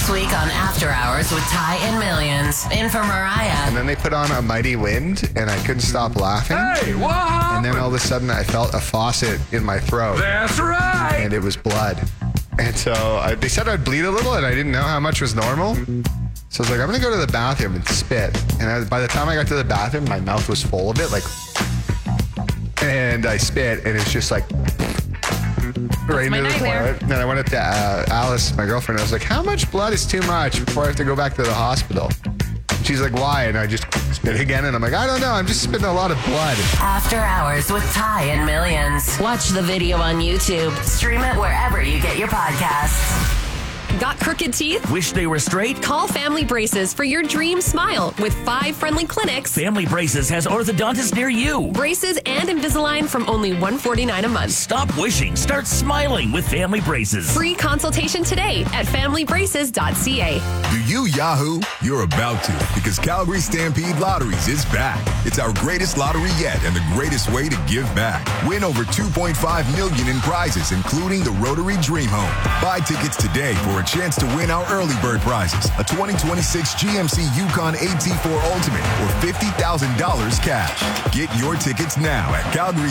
This week on After Hours with Ty and Millions. In for Mariah. And then they put on A Mighty Wind, and I couldn't stop laughing. Hey, what happened? And then all of a sudden, I felt a faucet in my throat. That's right. And it was blood. And so they said I'd bleed a little, and I didn't know how much was normal. So I was like, I'm going to go to the bathroom and spit. And by the time I got to the bathroom, my mouth was full of it. And I spit, and it's just like... right into the toilet. And then I went up to Alice, my girlfriend, and I was like, how much blood is too much before I have to go back to the hospital? And she's like, why? And I just spit again, and I'm like, I don't know. I'm just spitting a lot of blood. After Hours with Ty and Millions. Watch the video on YouTube. Stream it wherever you get your podcasts. Got crooked teeth? Wish they were straight? Call Family Braces for your dream smile with 5 friendly clinics. Family Braces has orthodontists near you. Braces and Invisalign from only $149 a month. Stop wishing. Start smiling with Family Braces. Free consultation today at familybraces.ca. Do you Yahoo? You're about to, because Calgary Stampede Lotteries is back. It's our greatest lottery yet and the greatest way to give back. Win over $2.5 million in prizes, including the Rotary Dream Home. Buy tickets today for a chance to win our early bird prizes, a 2026 GMC Yukon AT4 Ultimate, or $50,000 cash. Get your tickets now at Calgary